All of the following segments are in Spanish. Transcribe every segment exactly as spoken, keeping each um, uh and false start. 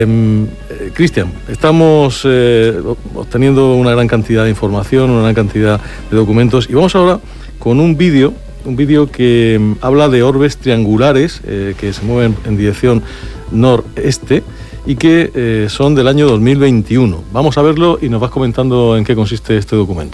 Eh, Cristian, estamos eh, obteniendo una gran cantidad de información, una gran cantidad de documentos y vamos ahora con un vídeo, un vídeo que eh, habla de orbes triangulares eh, que se mueven en dirección noreste y que eh, son del año dos mil veintiuno. Vamos a verlo y nos vas comentando en qué consiste este documento.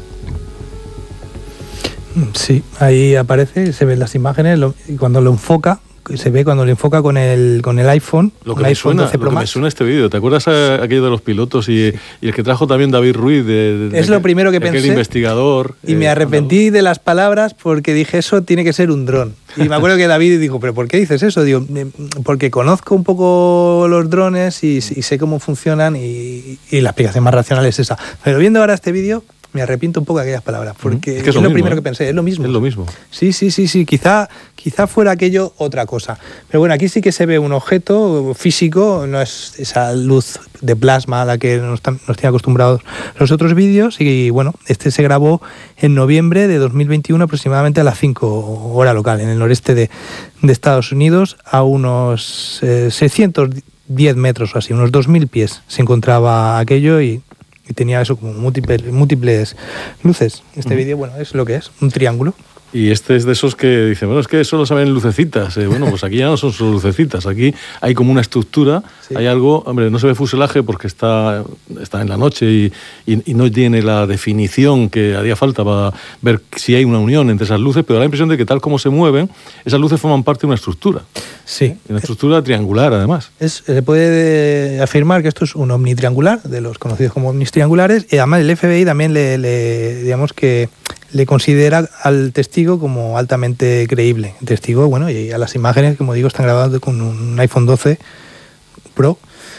Sí, ahí aparece, se ven las imágenes lo, y cuando lo enfoca, se ve cuando lo enfoca con el con el iPhone. Lo que, me suena, lo que me suena este vídeo, ¿te acuerdas a, aquello de los pilotos y, sí. y el que trajo también David Ruiz? De, de, es de, lo primero que de pensé. Aquel investigador. Y eh, me arrepentí andaluz. de las palabras porque dije, eso tiene que ser un dron. Y me acuerdo que David dijo, ¿pero por qué dices eso? Digo, porque conozco un poco los drones y, y sé cómo funcionan y, y la explicación más racional es esa. Pero viendo ahora este vídeo, me arrepiento un poco de aquellas palabras, porque es, que es, lo, es lo mismo, primero ¿eh? que pensé, es lo mismo. Es lo mismo. Sí, sí, sí, sí, quizá, quizá fuera aquello otra cosa. Pero bueno, aquí sí que se ve un objeto físico, no es esa luz de plasma a la que nos, nos tienen acostumbrados los otros vídeos, y bueno, este se grabó en noviembre de dos mil veintiuno aproximadamente a las cinco hora local, en el noreste de, de Estados Unidos, a unos eh, seiscientos diez metros o así, unos dos mil pies se encontraba aquello y... y tenía eso como múltiples, múltiples luces. Este uh-huh. vídeo, bueno, es lo que es, un triángulo. Y este es de esos que dicen, bueno, es que solo saben lucecitas. Eh, bueno, pues aquí ya no son solo lucecitas, aquí hay como una estructura, sí. hay algo, hombre, no se ve fuselaje porque está, está en la noche y, y, y no tiene la definición que haría falta para ver si hay una unión entre esas luces, pero da la impresión de que tal como se mueven, esas luces forman parte de una estructura. Sí. Una estructura triangular, además. Es, se puede afirmar que esto es un omnitriangular, de los conocidos como ovnis triangulares, y además el F B I también le, le digamos que le considera al testigo como altamente creíble. El testigo, bueno, y a las imágenes, como digo, están grabadas con un iPhone doce Pro.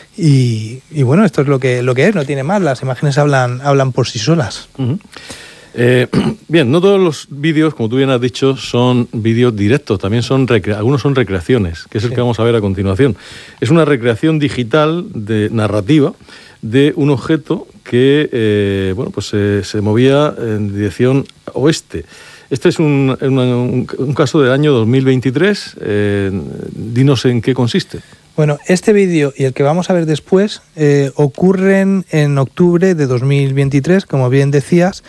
Y, y bueno, esto es lo que, lo que es, no tiene más. Las imágenes hablan, hablan por sí solas. Uh-huh. Eh, bien, no todos los vídeos, como tú bien has dicho, son vídeos directos, también son recre- algunos son recreaciones, que es el sí. que vamos a ver a continuación. Es una recreación digital de narrativa de un objeto que eh, bueno, pues eh, se movía en dirección oeste. Este es un, un, un caso del año dos mil veintitrés. Eh, dinos en qué consiste. Bueno, este vídeo y el que vamos a ver después eh, ocurren en octubre de dos mil veintitrés, como bien decías,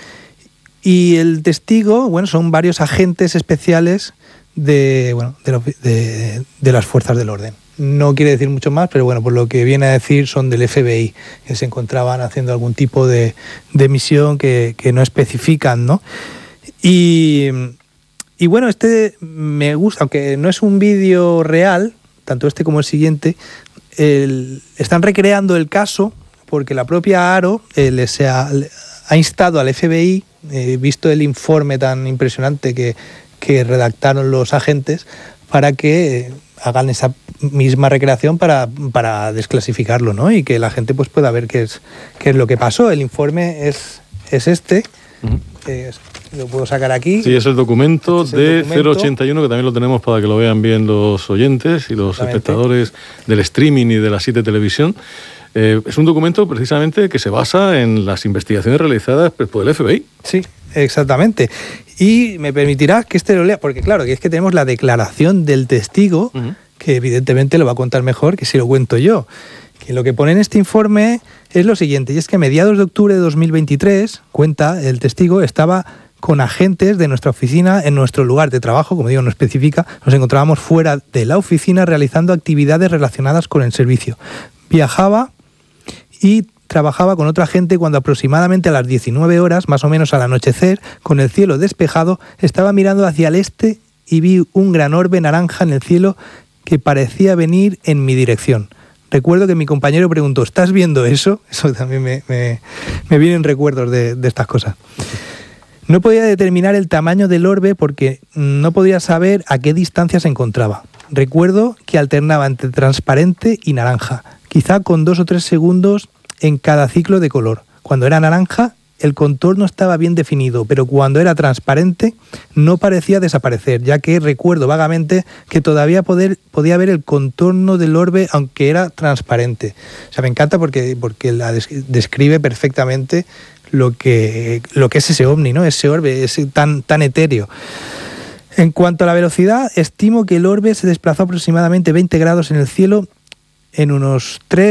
y el testigo, bueno, son varios agentes especiales de, bueno, de, lo, de, de las fuerzas del orden. No quiere decir mucho más, pero bueno, por lo que viene a decir son del F B I, que se encontraban haciendo algún tipo de, de misión que, que no especifican, ¿no? Y, y bueno, este me gusta, aunque no es un vídeo real, tanto este como el siguiente, el, están recreando el caso porque la propia AARO eh, les ha, ha instado al F B I, eh, visto el informe tan impresionante que, que redactaron los agentes, para que eh, hagan esa misma recreación para, para desclasificarlo, ¿no? Y que la gente pues pueda ver qué es, qué es lo que pasó. El informe es, es este. Uh-huh. eh, lo puedo sacar aquí. Sí, es el documento este es el de documento. cero ochenta y uno, que también lo tenemos para que lo vean bien los oyentes y los espectadores del streaming y de la siete televisión. Eh, es un documento precisamente que se basa en las investigaciones realizadas por el F B I. Sí, exactamente. Y me permitirás que este lo lea, porque claro, que es que tenemos la declaración del testigo, uh-huh. que evidentemente lo va a contar mejor que si lo cuento yo. Que lo que pone en este informe es lo siguiente, y es que a mediados de octubre de dos mil veintitrés, cuenta el testigo, estaba con agentes de nuestra oficina en nuestro lugar de trabajo, como digo, no especifica, nos encontrábamos fuera de la oficina realizando actividades relacionadas con el servicio. Viajaba y trabajaba con otra gente cuando aproximadamente a las diecinueve horas, más o menos al anochecer, con el cielo despejado, estaba mirando hacia el este y vi un gran orbe naranja en el cielo que parecía venir en mi dirección. Recuerdo que mi compañero preguntó, ¿estás viendo eso? Eso también me, me, me vienen recuerdos de, de estas cosas. No podía determinar el tamaño del orbe porque no podía saber a qué distancia se encontraba. Recuerdo que alternaba entre transparente y naranja, quizá con dos o tres segundos en cada ciclo de color. Cuando era naranja, el contorno estaba bien definido, pero cuando era transparente no parecía desaparecer, ya que recuerdo vagamente que todavía poder, podía ver el contorno del orbe aunque era transparente. O sea, me encanta porque, porque la describe perfectamente lo que, lo que es ese ovni, ¿no? Ese orbe, ese tan, tan etéreo. En cuanto a la velocidad, estimo que el orbe se desplazó aproximadamente veinte grados en el cielo en unos tres